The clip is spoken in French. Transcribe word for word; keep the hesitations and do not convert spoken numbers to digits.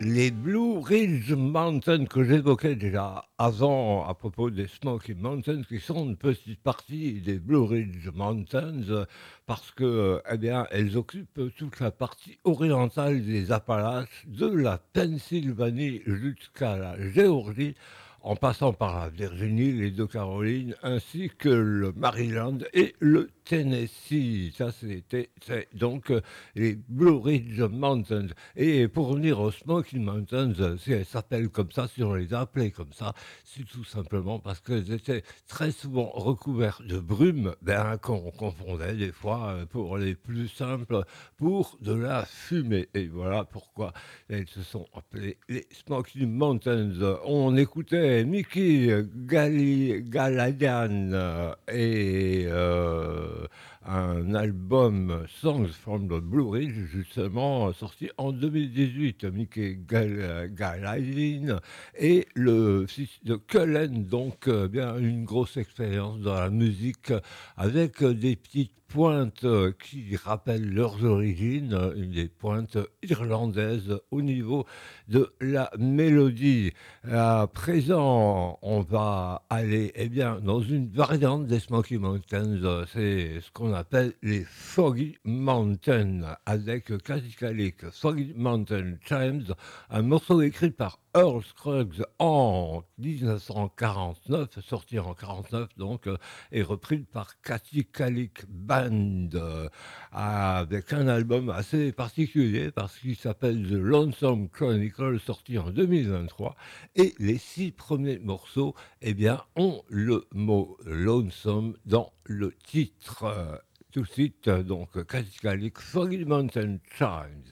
Les Blue Ridge Mountains que j'évoquais déjà avant à propos des Smoky Mountains, qui sont une petite partie des Blue Ridge Mountains, heu, parce que, heu, eh bien, elles occupent toute la partie orientale des Appalaches, de la Pennsylvanie jusqu'à la Géorgie, en passant par la Virginie, les deux Carolines, ainsi que le Maryland et le Tennessee. Ça, c'était c'est donc, heu, les Blue Ridge Mountains. Et pour revenir aux Smoky Mountains, euh, si elles s'appellent comme ça, si on les a appelées comme ça, c'est tout simplement parce qu'elles étaient très souvent recouvertes de brume, ben, qu'on confondait des fois, euh, pour les plus simples, pour de la fumée. Et voilà pourquoi elles se sont appelées les Smoky Mountains. On écoutait Mickey Gali- Galadian euh, et euh, un album Songs from the Blue Ridge, justement, sorti en deux mille dix-huit, Mickey Gal- Galaidin, et le fils de Cullen, donc euh, bien une grosse expérience dans la musique, euh, avec euh, des petites pointes euh, qui rappellent leurs origines, euh, une des pointes irlandaises au niveau de la mélodie. À présent, on va aller eh bien, dans une variante des Smoky Mountains, euh, c'est ce qu'on appelle les Foggy Mountains, avec Cathy Calic, Foggy Mountain Chimes, un morceau écrit par Earl Scruggs en dix-neuf cent quarante-neuf, sorti en quarante-neuf donc, euh, et repris par Cathy Calic Band, euh, avec un album assez particulier parce qu'il s'appelle The Lonesome Chronicle, sorti en deux mille vingt-trois. Et les six premiers morceaux, eh bien, ont le mot lonesome dans le titre. Euh, tout de suite, euh, donc, Cathy Calic, Foggy Mountain Chimes.